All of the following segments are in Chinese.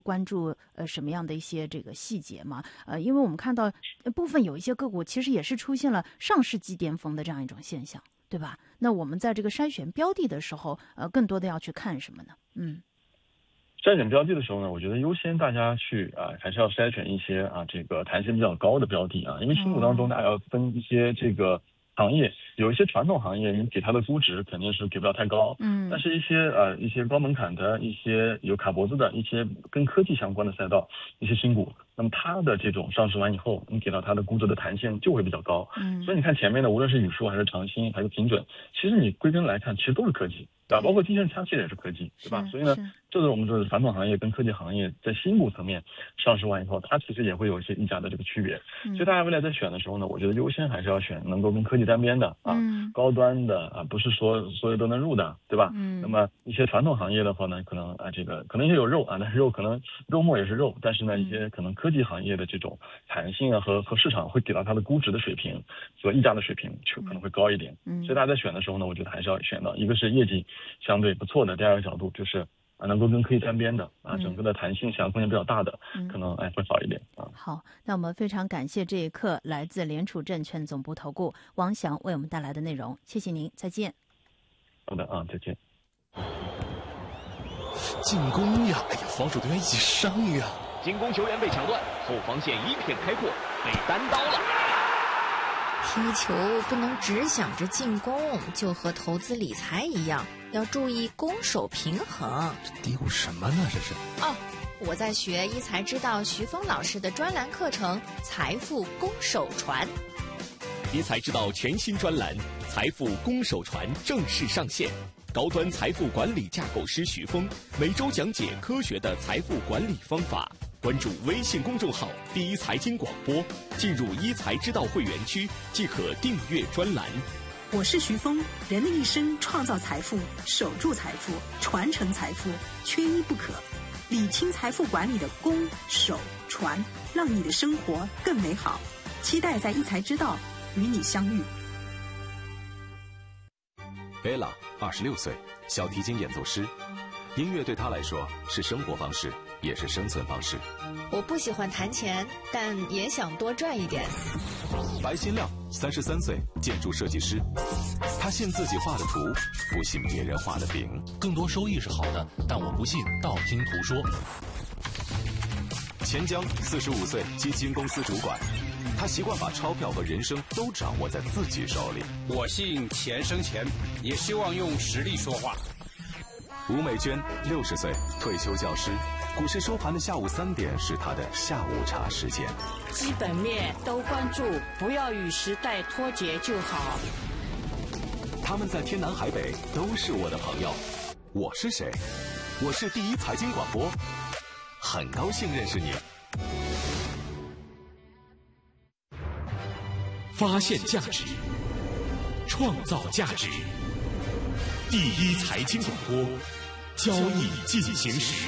关注什么样的一些这个细节吗？因为我们看到部分有一些个股其实也是出现了上世纪巅峰的这样一种现象，对吧？那我们在这个筛选标的的时候，更多的要去看什么呢？ 筛选标的的时候呢，我觉得优先大家去还是要筛选一些这个弹性比较高的标的因为新股当中大家要分一些这个行业，有一些传统行业你给它的估值肯定是给不了太高，但是一些高门槛的一些有卡脖子的一些跟科技相关的赛道，一些新股，那么它的这种上市完以后，你给到它的估值的弹性就会比较高，所以你看前面的无论是宇树还是长兴还是平准，其实你归根来看其实都是科技。包括金线枪其实也是科技，对吧？所以呢，这是我们说的传统行业跟科技行业在新股层面上市完以后，它其实也会有一些溢价的这个区别。所以大家未来在选的时候呢，我觉得优先还是要选能够跟科技沾边的高端的不是说所有都能入的，对吧？那么一些传统行业的话呢，可能这个可能也有肉但是肉可能肉末也是肉，但是呢一些可能科技行业的这种弹性和市场会给到它的估值的水平和溢价的水平就可能会高一点。所以大家在选的时候呢，我觉得还是要选到一个是业绩相对不错的，第二个角度就是能够跟科技沾边的整个的弹性想象空间比较大的，可能会好一点好，那我们非常感谢这一刻来自联储证券总部投顾王翔为我们带来的内容，谢谢您，再见。 好的再见。 进攻呀！哎呀，防守队员一起上呀！ 进攻球员被抢断，后防线一片开阔，被单刀了。 踢球不能只想着进攻，就和投资理财一样，要注意攻守平衡。 这嘀咕什么呢？这是我在学一财之道徐峰老师的专栏课程《财富攻守传》。 一财之道全新专栏《财富攻守传》正式上线，高端财富管理架构师徐峰每周讲解科学的财富管理方法。关注微信公众号“第一财经广播”，进入一财之道会员区即可订阅专栏。 我是徐峰，人的一生创造财富、守住财富、传承财富，缺一不可。理清财富管理的攻、守、传，让你的生活更美好。期待在一财之道与你相遇。 Bella 26岁，小提琴演奏师。音乐对她来说是生活方式，也是生存方式。 我不喜欢弹钱，但也想多赚一点。 白新亮33岁，建筑设计师。他信自己画的图，不信别人画的饼。 更多收益是好的，但我不信道听途说。 钱江45岁，基金公司主管。他习惯把钞票和人生都掌握在自己手里。 我信钱生钱，也希望用实力说话。 吴美娟60岁，退休教师。股市收盘的下午3点是他的下午茶时间。 基本面都关注，不要与时代脱节就好。 他们在天南海北都是我的朋友。我是谁？我是第一财经广播，很高兴认识你。 发现价值，创造价值。第一财经广播，交易进行时。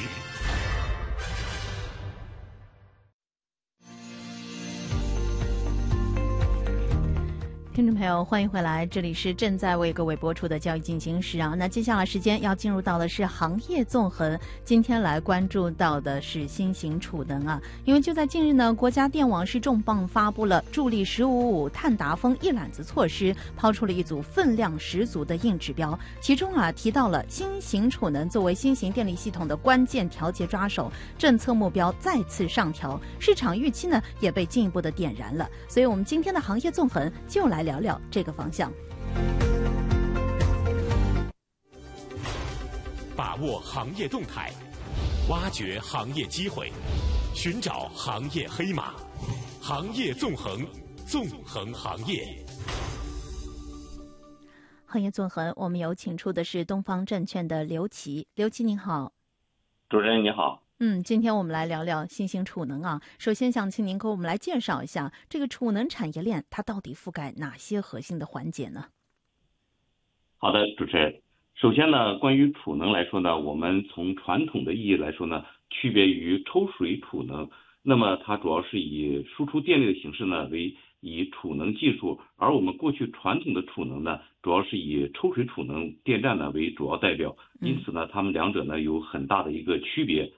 听众朋友，欢迎回来，这里是正在为各位播出的交易进行时那接下来时间要进入到的是行业纵横，今天来关注到的是新型储能因为就在近日呢，国家电网是重磅发布了助力“1555”碳达峰一揽子措施，抛出了一组分量十足的硬指标，其中提到了新型储能作为新型电力系统的关键调节抓手，政策目标再次上调，市场预期呢也被进一步的点燃了，所以我们今天的行业纵横就来聊聊这个方向。 把握行业动态，挖掘行业机会，寻找行业黑马，行业纵横，纵横行业。 行业纵横，我们有请出的是东方证券的刘琦。刘琦您好。 主持人你好。 今天我们来聊聊新型储能首先想请您给我们来介绍一下这个储能产业链，它到底覆盖哪些核心的环节呢？ 好的，主持人。首先呢，关于储能来说呢，我们从传统的意义来说呢，区别于抽水储能，那么它主要是以输出电力的形式呢为以储能技术，而我们过去传统的储能呢，主要是以抽水储能电站呢为主要代表，因此呢，它们两者呢有很大的一个区别。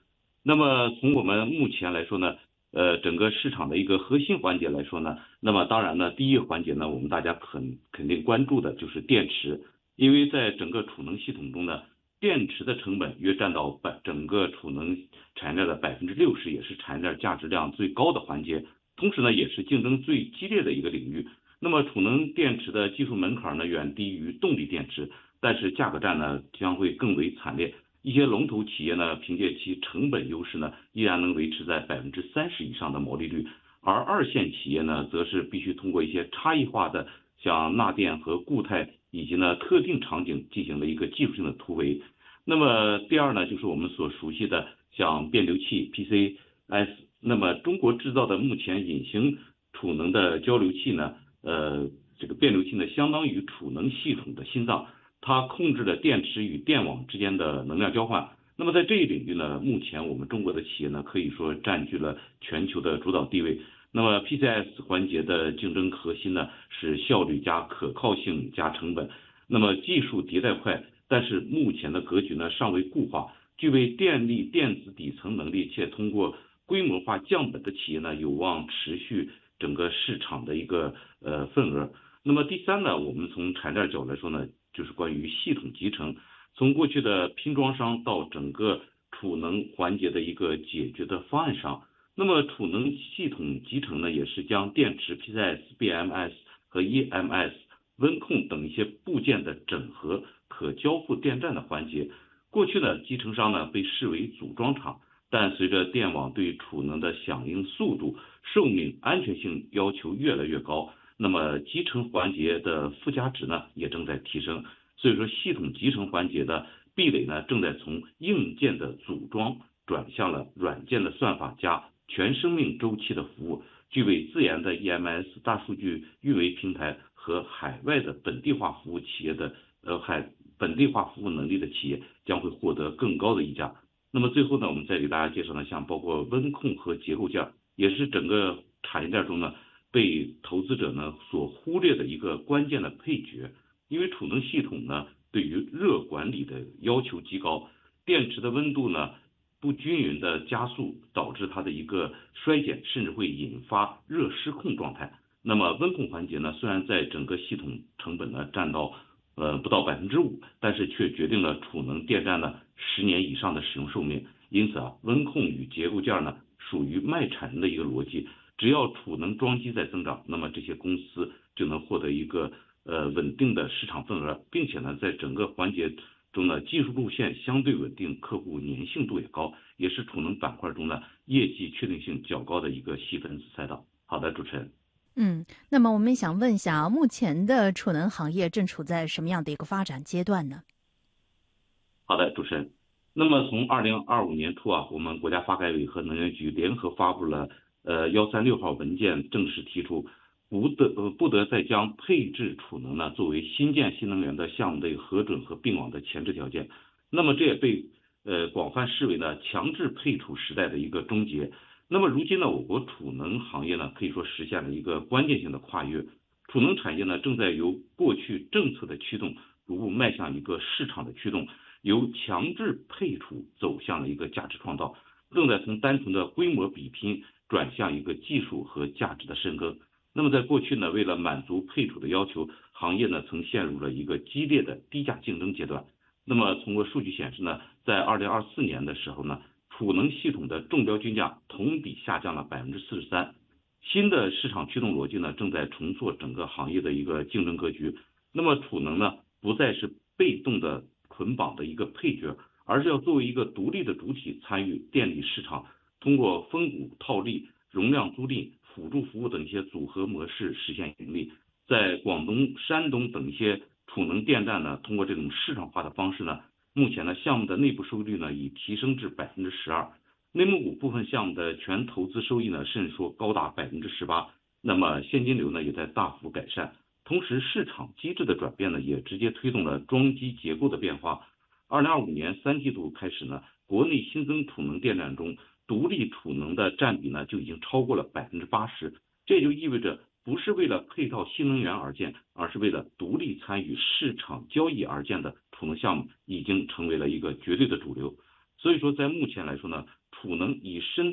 那么从我们目前来说呢，整个市场的一个核心环节来说呢，那么当然呢，第一个环节呢，我们大家肯定关注的就是电池，因为在整个储能系统中呢，电池的成本约占到整个储能产业链的60%，也是产业链价值量最高的环节，同时呢，也是竞争最激烈的一个领域。那么储能电池的技术门槛呢，远低于动力电池，但是价格战呢将会更为惨烈。一些龙头企业呢，凭借其成本优势呢，依然能维持在30%以上的毛利率，而二线企业呢，则是必须通过一些差异化的像钠电和固态以及呢特定场景进行了一个技术性的突围。那么第二呢，就是我们所熟悉的像变流器 PCS。那么中国制造的目前隐形储能的交流器呢，这个变流器呢，相当于储能系统的心脏。它控制了电池与电网之间的能量交换。那么在这一领域呢，目前我们中国的企业呢，可以说占据了全球的主导地位。那么 PCS 环节的竞争核心呢，是效率加可靠性加成本。那么技术迭代快，但是目前的格局呢尚未固化，具备电力电子底层能力且通过规模化降本的企业呢，有望持续整个市场的一个份额。那么第三呢，我们从产业链角度来说呢，就是关于系统集成，从过去的拼装商到整个储能环节的一个解决的方案上。那么储能系统集成呢，也是将电池 PCS、BMS 和 EMS、温控等一些部件的整合可交付电站的环节。过去呢，集成商呢被视为组装厂，但随着电网对储能的响应速度、寿命、安全性要求越来越高，那么集成环节的附加值呢也正在提升，所以说系统集成环节的壁垒呢正在从硬件的组装转向了软件的算法加全生命周期的服务，具备自研的 EMS 大数据运维平台和海外的本地化服务企业的本地化服务能力的企业将会获得更高的溢价。那么最后呢，我们再给大家介绍呢，像包括温控和结构件，也是整个产业链中呢被投资者呢所忽略的一个关键的配角。因为储能系统呢对于热管理的要求极高，电池的温度呢不均匀的加速导致它的一个衰减，甚至会引发热失控状态。那么温控环节呢，虽然在整个系统成本呢占到不到5%，但是却决定了储能电站呢10年以上的使用寿命。因此啊，温控与结构件呢属于卖产能的一个逻辑，只要储能装机在增长，那么这些公司就能获得一个稳定的市场份额，并且呢在整个环节中呢技术路线相对稳定，客户粘性度也高，也是储能板块中呢业绩确定性较高的一个细分子赛道。好的，主持人。 那么我们想问一下，目前的储能行业正处在什么样的一个发展阶段呢？ 好的，主持人。那么从2025年初啊，我们国家发改委和能源局联合发布了136号文件，正式提出不得再将配置储能呢作为新建新能源的项目的核准和并网的前置条件。那么这也被广泛视为呢强制配储时代的一个终结。那么如今呢，我国储能行业呢可以说实现了一个关键性的跨越，储能产业呢正在由过去政策的驱动逐步迈向一个市场的驱动，由强制配储走向了一个价值创造，正在从单纯的规模比拼转向一个技术和价值的深耕。那么在过去呢，为了满足配储的要求，行业呢曾陷入了一个激烈的低价竞争阶段。那么通过数据显示呢，在2024年的时候呢，储能系统的中标均价同比下降了43%。新的市场驱动逻辑呢，正在重塑整个行业的一个竞争格局。那么储能呢，不再是被动的捆绑的一个配角，而是要作为一个独立的主体参与电力市场，通过分股套利、容量租赁、辅助服务等一些组合模式实现盈利。在广东、山东等一些储能电站呢，通过这种市场化的方式呢，目前呢项目的内部收益率呢已提升至12%，内蒙古部分项目的全投资收益呢甚至说高达18%，那么现金流呢也在大幅改善。同时市场机制的转变呢也直接推动了装机结构的变化。2025年3季度开始呢，国内新增储能电站中独立储能的占比呢就已经超过了80%，这就意味着不是为了配套新能源而建，而是为了独立参与市场交易而建的储能项目已经成为了一个绝对的主流。所以说在目前来说呢， 储能以深